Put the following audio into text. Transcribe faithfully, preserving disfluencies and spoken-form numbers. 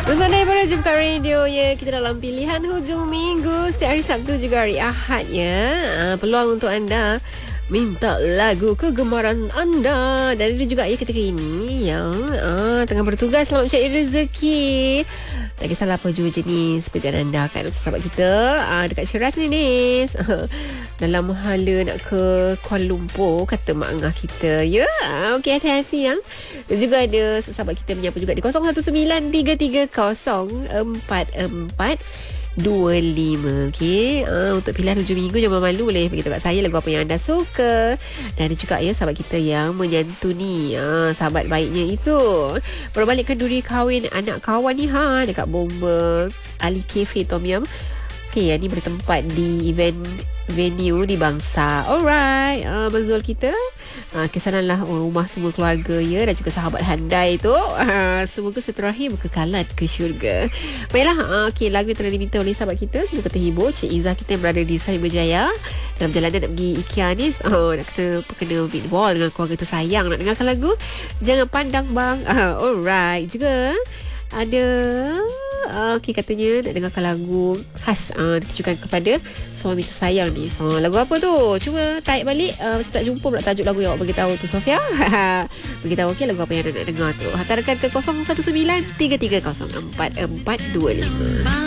Bersama daripada Jumpa Radio ya, kita dalam pilihan hujung minggu setiap hari Sabtu juga hari Ahad ya. Ha, peluang untuk anda minta lagu kegemaran anda. Dan ada juga ya ketika ini yang ha, tengah bertugas selamat mencari rezeki. Tak kisahlah apa jua jenis pekerjaan anda kan, untuk sahabat kita ha, dekat Syeras ni Nis. Dalam hala nak ke Kuala Lumpur, kata mak angah kita ya. Okey, hati-hati yang. Dan juga ada sahabat kita menyapa juga di kosong satu sembilan tiga tiga kosong empat empat dua lima. Okey, uh, untuk pilihan hujung minggu jangan malu, boleh beritahu kat saya lagu apa yang anda suka. Dan ada juga ya sahabat kita yang menyantuni uh, sahabat baiknya itu. Perbalikkan duri kahwin anak kawan ni ha dekat Bomba Ali Cafe Tom Yum. Okey, yang ni bertempat di event venue di Bangsa. Alright, uh, Mazul kita uh, kesananlah rumah semua keluarga ya, dan juga sahabat handai tu. Uh, semoga seterahim kekekalan ke syurga. Baiklah, uh, okey, lagu yang telah diminta oleh sahabat kita, semoga terhibur. Cik Izzah kita yang berada di Seri Berjaya dalam perjalanan nak pergi IKEA ni. Oh, nak kata kena meatball dengan keluarga tersayang. Nak dengarkan lagu Jangan Pandang Bang. Uh, alright, juga ada Uh, okay, katanya nak dengarkan lagu khas uh, ditujukan kepada suami tersayang ni. So, lagu apa tu? Cuba tarik balik. Uh, macam tak jumpa pula tajuk lagu yang awak beritahu tu, Sofia. Beritahu okey lagu apa yang anda nak dengar tu. Hantarkan ke kosong satu sembilan tiga tiga kosong empat empat dua lima.